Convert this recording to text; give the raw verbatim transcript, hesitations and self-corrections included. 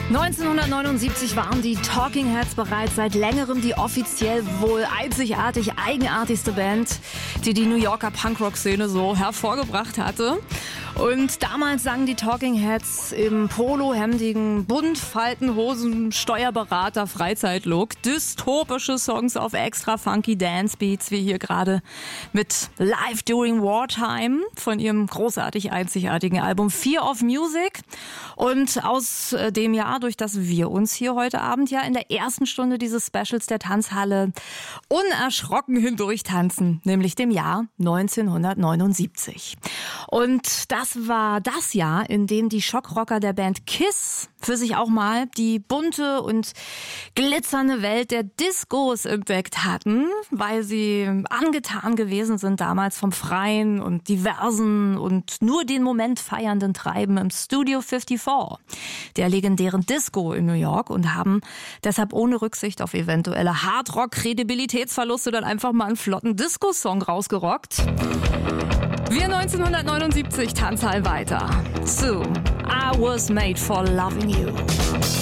neunzehnhundertneunundsiebzig waren die Talking Heads bereits seit längerem die offiziell wohl einzigartig eigenartigste Band, die die New Yorker Punkrock-Szene so hervorgebracht hatte. Und damals sangen die Talking Heads im polohemdigen Buntfaltenhosen Steuerberater Freizeitlook dystopische Songs auf extra funky Dancebeats, wie hier gerade mit Live During Wartime von ihrem großartig einzigartigen Album Fear of Music. Und aus dem Jahr, durch das wir uns hier heute Abend ja in der ersten Stunde dieses Specials der Tanzhalle unerschrocken hindurch tanzen, nämlich dem Jahr neunzehnhundertneunundsiebzig. Und das war das Jahr, in dem die Schockrocker der Band Kiss für sich auch mal die bunte und glitzernde Welt der Discos entdeckt hatten, weil sie angetan gewesen sind damals vom freien und diversen und nur den Moment feiernden Treiben im Studio fünfundfünfzig, der legendären Disco in New York, und haben deshalb ohne Rücksicht auf eventuelle Hardrock-Kredibilitätsverluste dann einfach mal einen flotten Disco-Song rausgerockt. Wir neunzehnhundertneunundsiebzig, Tanzhall weiter zu I Was Made for Loving You.